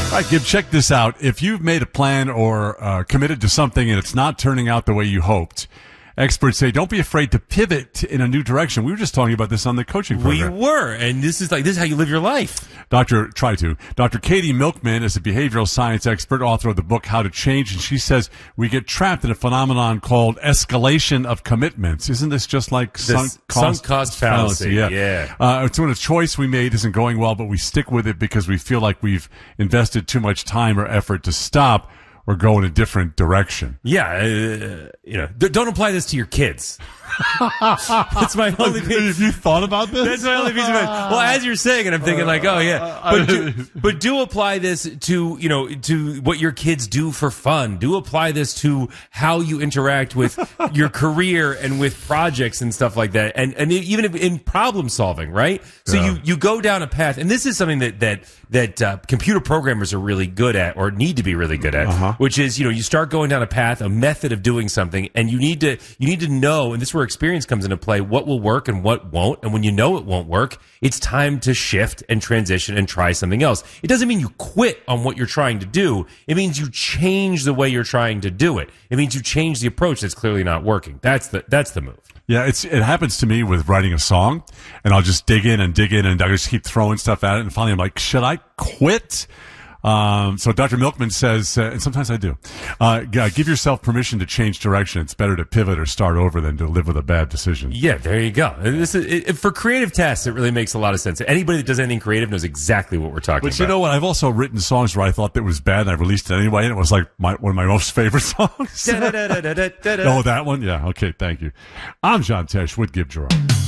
All right, Gib, check this out. If you've made a plan or committed to something and it's not turning out the way you hoped, experts say don't be afraid to pivot in a new direction. We were just talking about this on the coaching program. We were, and this is how you live your life. Dr. Katie Milkman is a behavioral science expert, author of the book How to Change, and she says we get trapped in a phenomenon called escalation of commitments. Isn't this just like sunk cost fallacy? Yeah. It's when a choice we made isn't going well, but we stick with it because we feel like we've invested too much time or effort to stop or go in a different direction. Yeah, don't apply this to your kids. That's my only piece. Have you thought about this? That's my only piece of advice. Well, as you're saying it, I'm thinking like, oh yeah, but do apply this to what your kids do for fun. Do apply this to how you interact with your career and with projects and stuff like that, and even in problem solving, right? So you go down a path, and this is something that computer programmers are really good at, or need to be really good at, which is you start going down a path, a method of doing something, and you need to know, and this is where experience comes into play, what will work and what won't. And when you know it won't work, it's time to shift and transition and try something else. It doesn't mean you quit on what you're trying to do. It means you change the way you're trying to do it. It means you change the approach that's clearly not working. That's the move. Yeah, it happens to me with writing a song, and I'll just dig in, and I just keep throwing stuff at it, and finally I'm like, should I quit? So Dr. Milkman says, and sometimes I do, give yourself permission to change direction. It's better to pivot or start over than to live with a bad decision. Yeah, there you go. This is for creative tasks, it really makes a lot of sense. Anybody that does anything creative knows exactly what we're talking about. But you know what? I've also written songs where I thought that was bad, and I released it anyway, and it was like one of my most favorite songs. Oh, that one? Yeah, okay, thank you. I'm John Tesh with Gib Gerard.